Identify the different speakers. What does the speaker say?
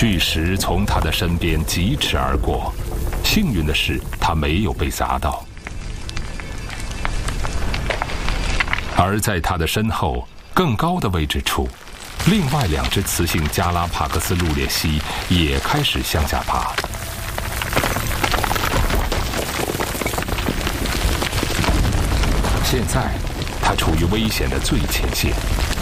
Speaker 1: 巨石从他的身边疾驰而过，幸运的是，他没有被砸到。而在他的身后更高的位置处，另外2只雌性加拉帕戈斯鹿鬣蜥也开始向下爬。现在，它处于危险的最前线，